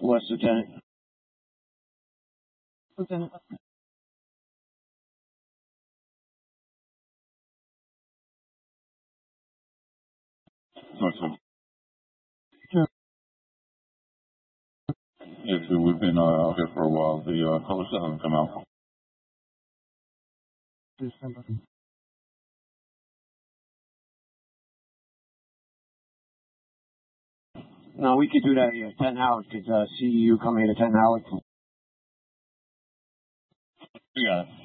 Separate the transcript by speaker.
Speaker 1: What's Lieutenant?
Speaker 2: Lieutenant.
Speaker 3: Gotcha.
Speaker 2: Sure.
Speaker 3: Yeah, so we've been out here for a while. The color still hasn't come out.
Speaker 2: December.
Speaker 1: No, we could do that here. 10 Howard. Could CEU come here to 10 Howard?
Speaker 3: You got it.